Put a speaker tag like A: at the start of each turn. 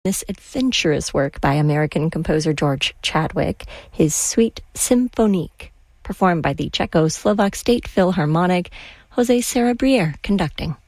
A: This adventurous work by American composer George Chadwick, his Suite Symphonique, performed by the Czechoslovak State Philharmonic, Jose Sarabrier conducting.